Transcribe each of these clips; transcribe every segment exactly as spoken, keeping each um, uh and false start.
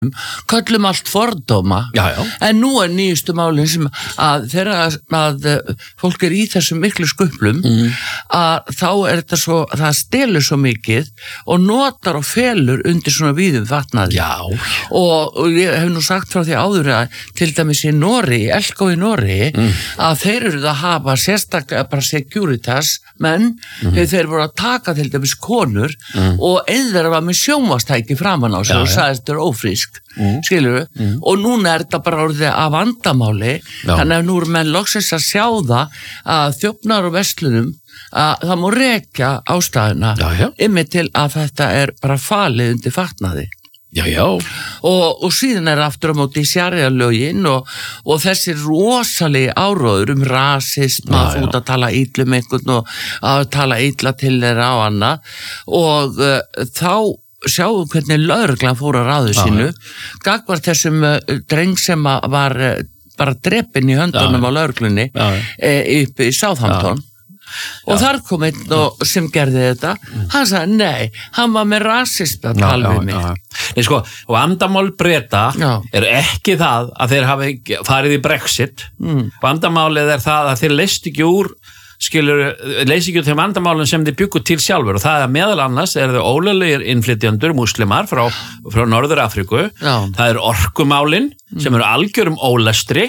köllum allt fordóma já, já. en nú er nýjustu málin sem að þegar að fólk er í þessum miklu skuplum mm. að þá er þetta svo það stelur svo mikið og notar og felur undir svona víðum fatnaði og, og ég hef nú sagt frá því áður að til dæmis í Noregi, Elko í Noregi mm. að þeir eru að hafa sérstaklega bara Securitas menn mm. þeir, þeir voru að taka til dæmis konur mm. og einn þeirra var með sjónvastæki framan á sig og sagðist þetta er ófrísk Mm. skilur við, mm. og núna er þetta bara orðið að vandamáli Já. Þannig að nú er menn loksins að sjá það að þjófnar og verslunum að það má rekja ástæðuna ymmið til að þetta er bara falið undir fatnaði Já, já. Og, og síðan er aftur á móti í sjarjalögin og, og þessi rosalegi áróður um rasisma, út að tala illa um einhvern og að tala illa til þeirra og annað og uh, þá sjáum hvernig lögreglan fór að ráðu sínu gagnvart þessum uh, dreng sem var uh, bara drepinn í höndunum á lögreglunni e, upp í Southampton og þar kom einn og sem gerði þetta hann sagði nei, hann var með rasisma að tala við mig Nei sko, og vandamál Breta er ekki það að þeir hafi farið í Brexit mm. vandamálið er það að þeir leist ekki úr skilur, leysi ekki út þeim vandamálum sem þið byggu til sjálfur og það er meðal annars er þau ólöglegir innflytjendur múslimar frá, frá Norður Afríku það er orkumálin mm. sem eru algjörum ólestri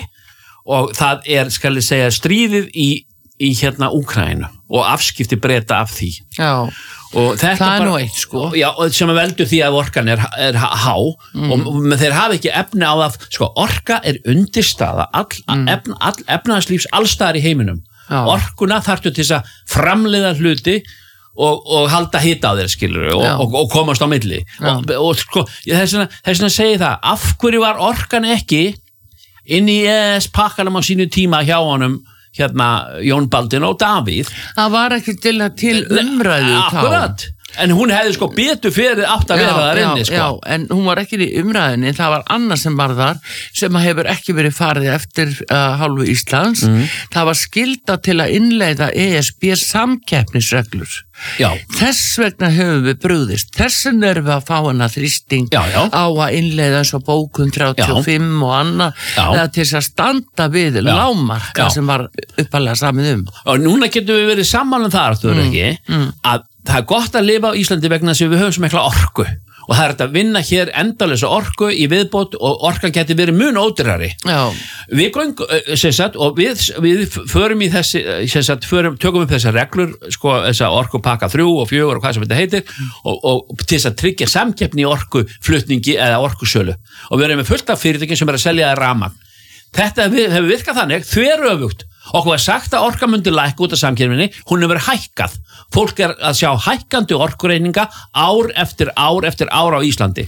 og það er, skal ég segja, stríðið í, í hérna Úkraínu og afskipti Breta af því Já, og þetta það er bara, nú eitt sko Já, og sem veldur því að orkan er, er há mm. og, og þeir hafa ekki efni á það sko, orka er undirstaða all, mm. efn, all, efnahagslífs allstaðar í heiminum Já. Orkuna þarftu til þess að framleiða hluti og, og halda hita á þeir skilur og, og, og komast á milli og, og sko, þess vegna segi það af hverju var orkan ekki inn í E E S-pakkanum á sínu tíma hjá honum hérna Jón Baldvin og Davíð það var ekki til að til umræðu akkurat En hún hefði sko betur fyrir átt að vera þar inni sko. Já, en hún var ekki í umræðinni, það var annað sem var þar sem hefur ekki verið farið eftir uh, hálfu Íslands. Mm. Það var skylda til að innleiða E S B samkeppnisreglur. Já. Þess vegna höfum við brugðist. Þess vegna erum við að fá hana þrýsting já, já. á að innleiða eins og bókun þrjátíu og fimm já. og annað eða til þess að standa við já. lágmarka já. sem var uppalega samið um. Og núna getum við verið saman um það, Artur, mm. ekki, mm. að það er gott að lifa á Íslandi vegna þess að við höfum svo mikla orku og það er þetta að vinna hér endalösa orku í viðbót og orkan geti verið mun ódýrari. Við göng, sem sagt, og við, við förum í þessi, sem sagt, förum, tökum upp þessar reglur, sko, þessa orkupakka þrjú og fjögur og hvað sem þetta heitir og, og til þess að tryggja samkeppni í orkuflutningi eða orkusölu og við erum með fullt af fyrirtækjum sem er að selja það rafmagn. Þetta hefur virkað þannig, þveröfugt. Okkur var sagt að orka myndi lækka út af samkeppninni, hún hefur hækkað. Fólk er að sjá hækkandi orkureininga ár eftir ár eftir ár á Íslandi.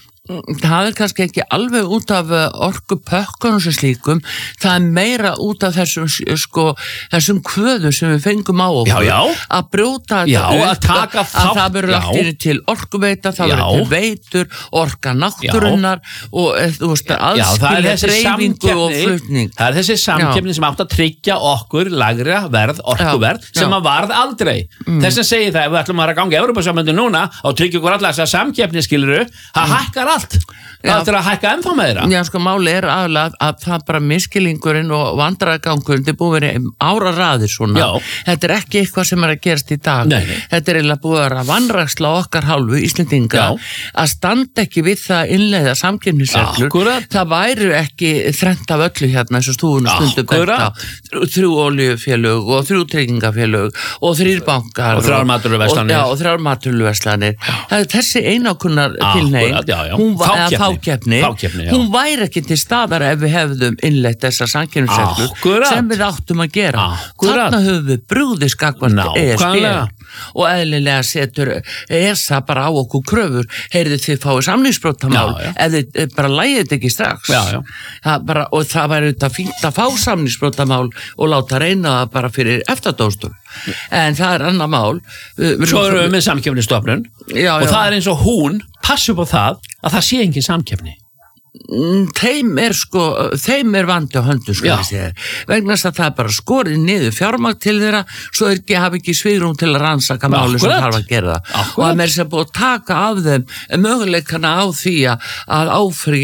Það er kannski ekki alveg út af orkupökkunum sem slíkum, það er meira út af þessum, sko, þessum kvöðum sem við fengum á okkur. Já, já. Að brjóta já, þetta upp, að, að það verður lagt inn til orkuveita, það verður til veitur, orka náttúrunnar og þú veist, aðskilja dreifingu og flutning. Það er þessi samkeppni sem átt að tryggja okkur lægra verð, orkuverð, já, sem já. að varð aldrei. Mm. Þess að segja það, ef við ætlum að ganga í Evrópusambandið núna og tryggja okkur allar þessa samkeppni, skilurðu, það mm. hækkar allt. Það ættir að hækka ennþá með þeirra. Já, sko, máli er aðlega að það bara miskilingurinn og vandræðagangurinn er búið verið ára raðir svona. Já. Þetta er ekki eitthvað sem er að gerast í dag. Nei, nei. Þetta er eiginlega búið að vera vanræksla okkar hálfu Íslendinga Já. að standa ekki við það innleiða samkeppnisreglur. Það væri ekki þrennt af öllu hérna eins og stúðunum stundu betta. Þrjú olíufélög og þrjú tryggingafélög og þrír bankar og þrjár matvöruverslanir. Og þrjár matvöruverslanir. Þessi einakunnar tilhneiging hún var að fákeppni, fákeppni hún væri ekki til staðar ef við hefðum innleitt þessar samkeppnisreglur sem við áttum að gera. Þarna höfum við brugðist gagnvart E S B og eðlilega setur E S A bara á okkur kröfur, heyrðu þið fáið samningsbrotamál eða bara lægið þetta ekki strax já, já. Það bara, og það væri þetta fínt að fá samningsbrotamál og láta reyna það bara fyrir EFTA-dómstól en það er annað mál. Svo erum við með samkeppnisstofnun og það er eins og hún passi upp á það að það sé engin samkeppni. þeim er sko, þeim er vandi á höndum sko ég segja, vegna þess að það er bara skorið niður fjármagn til þeirra svo þeir ekki, hafa ekki svigrúm til að rannsaka máli sem þarf að gera það og að mér sé búið að taka af þeim möguleikana á því að áfrýja